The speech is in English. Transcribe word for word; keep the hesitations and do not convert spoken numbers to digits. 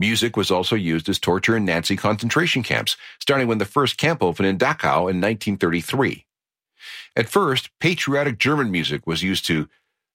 Music was also used as torture in Nazi concentration camps, starting when the first camp opened in Dachau in nineteen thirty-three. At first, patriotic German music was used to